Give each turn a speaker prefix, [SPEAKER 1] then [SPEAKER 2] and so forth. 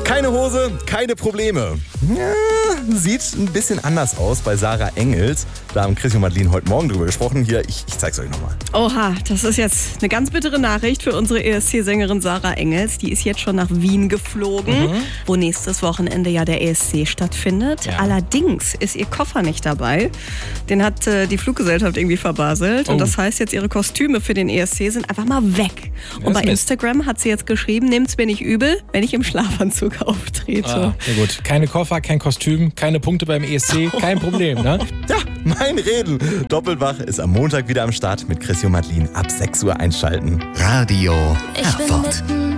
[SPEAKER 1] Keine Hose, keine Probleme. Ja, sieht ein bisschen anders aus bei Sarah Engels. Da haben Chris und Madeline heute Morgen drüber gesprochen. Hier, ich zeig's euch nochmal.
[SPEAKER 2] Oha, das ist jetzt eine ganz bittere Nachricht für unsere ESC-Sängerin Sarah Engels. Die ist jetzt schon nach Wien geflogen, wo nächstes Wochenende ja der ESC stattfindet.
[SPEAKER 3] Ja.
[SPEAKER 2] Allerdings ist ihr Koffer nicht dabei. Den hat die Fluggesellschaft irgendwie verbaselt. Und das heißt jetzt, ihre Kostüme für den ESC sind einfach mal weg. Und bei Instagram hat sie jetzt geschrieben, nehmt's mir nicht übel, wenn ich im Schlafanzug auftrete.
[SPEAKER 3] Ja gut, keine Koffer, kein Kostüm, keine Punkte beim ESC, kein Problem, ne?
[SPEAKER 1] Ja, mein Reden. Doppelwach ist am Montag wieder am Start mit Chris und Madeline. Ab 6 Uhr einschalten.
[SPEAKER 4] Radio Erfurt.